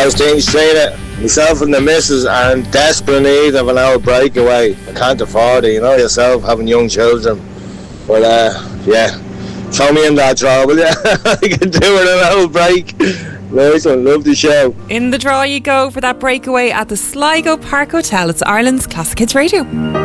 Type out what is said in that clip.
I was thinking straight at myself and the missus are in desperate need of an old breakaway. I can't afford it, you know yourself, having young children. But yeah, throw me in that draw, will you? I can do it an old break. Nice one, love the show. In the draw you go for that breakaway at the Sligo Park Hotel. It's Ireland's Classic Hits Radio.